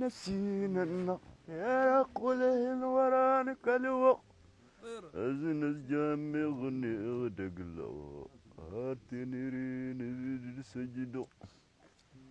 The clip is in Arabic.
نسينا النار يا قوله ورانك الوقت أزنس جامي غني غدق لو هاتني رين سجدو